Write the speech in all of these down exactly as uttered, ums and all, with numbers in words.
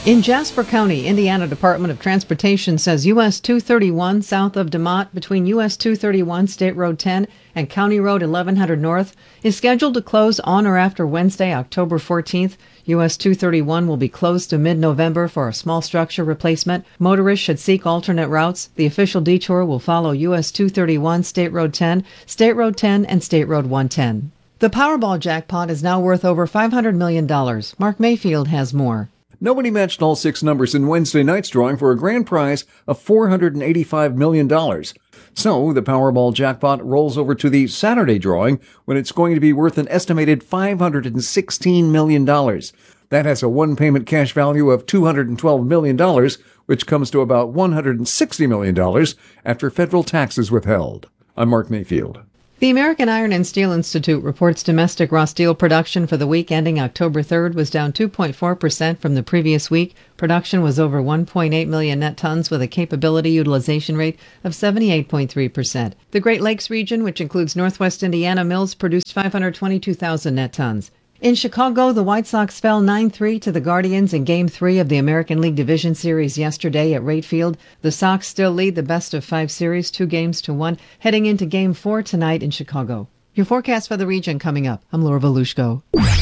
In Jasper County, Indiana Department of Transportation says U S two thirty-one south of DeMotte between U S two thirty-one State Road ten and County Road eleven hundred North is scheduled to close on or after Wednesday, October fourteenth. U S two thirty-one will be closed to mid-November for a small structure replacement. Motorists should seek alternate routes. The official detour will follow U S two thirty-one, State Road ten, State Road ten, and State Road one ten. The Powerball jackpot is now worth over five hundred million dollars. Mark Mayfield has more. Nobody matched all six numbers in Wednesday night's drawing for a grand prize of four hundred eighty-five million dollars. So the Powerball jackpot rolls over to the Saturday drawing when it's going to be worth an estimated five hundred sixteen million dollars. That has a one-payment cash value of two hundred twelve million dollars, which comes to about one hundred sixty million dollars after federal taxes withheld. I'm Mark Mayfield. The American Iron and Steel Institute reports domestic raw steel production for the week ending October third was down two point four percent from the previous week. Production was over one point eight million net tons with a capability utilization rate of seventy-eight point three percent. The Great Lakes region, which includes Northwest Indiana mills, produced five hundred twenty-two thousand net tons. In Chicago, the White Sox fell nine three to the Guardians in Game three of the American League Division Series yesterday at Wright Field. The Sox still lead the best-of-five series, two games to one, heading into Game four tonight in Chicago. Your forecast for the region coming up. I'm Laura Volushko.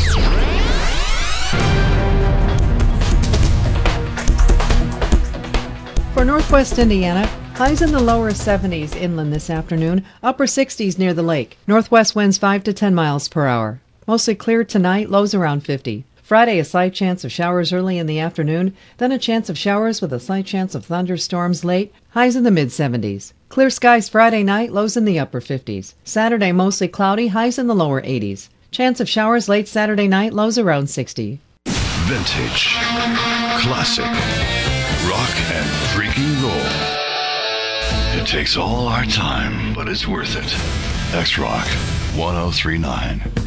For Northwest Indiana, highs in the lower seventies inland this afternoon, upper sixties near the lake. Northwest winds five to ten miles per hour. Mostly clear tonight, lows around fifty. Friday, a slight chance of showers early in the afternoon, then a chance of showers with a slight chance of thunderstorms late, highs in the mid-seventies. Clear skies Friday night, lows in the upper fifties. Saturday, mostly cloudy, highs in the lower eighties. Chance of showers late Saturday night, lows around sixty. Vintage, classic, rock and freaking roll. It takes all our time, but it's worth it. X-Rock, one oh three point nine.